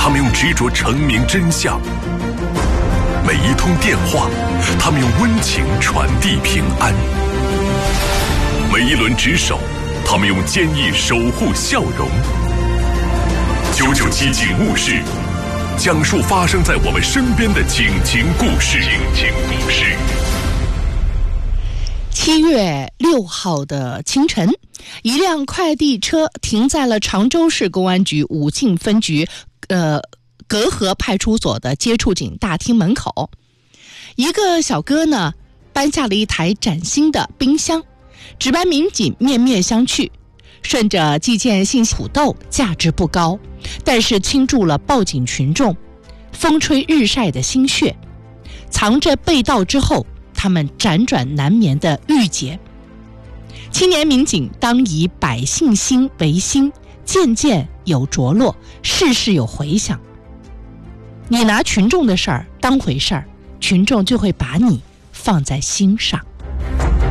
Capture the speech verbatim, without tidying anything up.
他们用执着澄明真相；每一通电话，他们用温情传递平安；每一轮值守，他们用坚毅守护笑容。九九七警务室，讲述发生在我们身边的警情故事。警情故事。 七月六号的清晨，一辆快递车停在了常州市公安局武进分局呃隔河派出所的接触警大厅门口。一个小哥呢搬下了一台崭新的冰箱，值班民警面面相觑，顺着寄件信息土豆价值不高，但是倾注了报警群众风吹日晒的心血，藏着被盗之后，他们辗转难眠的郁结。青年民警当以百姓心为心，渐渐有着落，事事有回响。你拿群众的事儿当回事儿，群众就会把你放在心上。